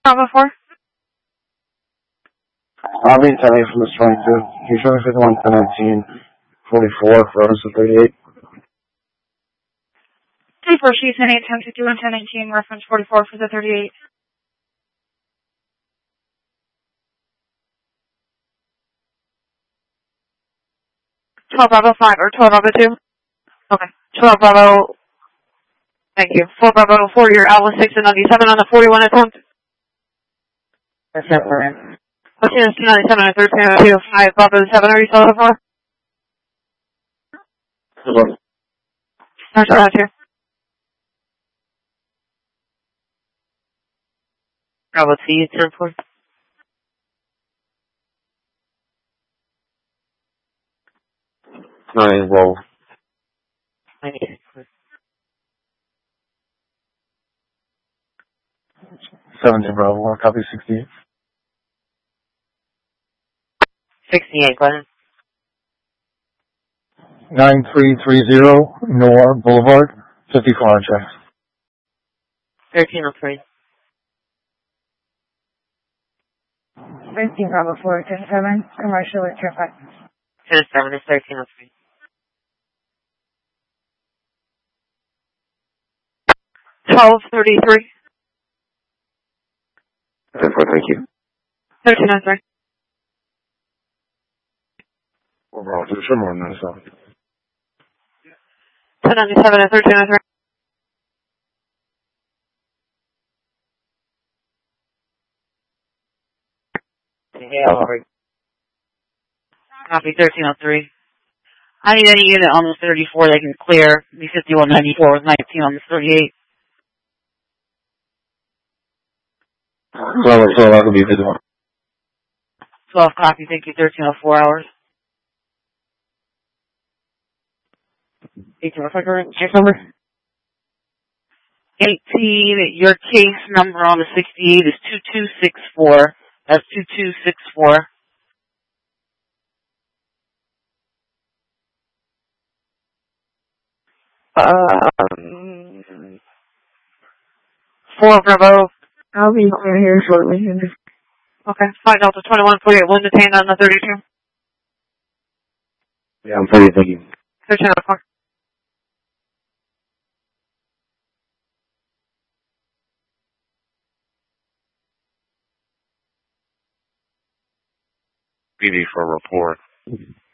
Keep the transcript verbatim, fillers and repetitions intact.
Bravo four. I'll be telling you from this twenty-two. You show me fifty-one, ten nineteen, forty-four, Rose of thirty-eight. three four, she's ten eight, ten fifty-one, ten nineteen, reference forty-four for the thirty-eight. twelve Bravo five or twelve Bravo two. Okay. twelve Bravo. Thank you. four Bravo four, your Alpha six and ninety-seven on the forty-one attempt. That's not right. Okay, that's two ninety-seven and thirteen oh two. five Bravo seven, are you still at four? Hello. There's Bravo two. Bravo two, you turn four. Nine, roll. seventeen, Bravo, one, copy sixty-eight. sixty-eight, go ahead. nine three three zero, Nor Boulevard, fifty-four on tracks. thirteen oh three. fifteen Bravo four, ten seven, commercial with traffic. ten seven is thirteen oh three. twelve thirty-three. ten four, thank you. thirteen oh three. Overall, to the swim on that side. ten ninety-seven and thirteen oh three. Yeah, alright. Copy thirteen oh three. I need any unit on the thirty-four that can clear B fifty-one ninety-four with nineteen on the thirty-eight. Well, so that could be fifty-one. twelve copy, thank you, thirteen oh four hours. eighteen, what's my current case number? eighteen, your case number on the sixty-eight is two two six four. That's two two six four. Um, four Bravo. I'll be here shortly. Okay. five Delta twenty-one forty-eight, one detained on the thirty-two. Yeah, I'm pretty thank you. thirteen oh four. B D for a report.